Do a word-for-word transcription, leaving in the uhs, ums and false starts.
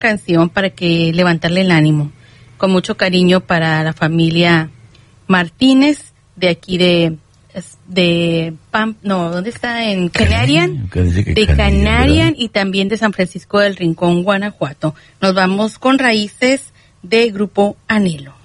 canción para que levantarle el ánimo. Con mucho cariño para la familia Martínez de aquí de de Pam, no, ¿dónde está? En Canarian, de Canarian y también de San Francisco del Rincón, Guanajuato. Nos vamos con Raíces de Grupo Anhelo.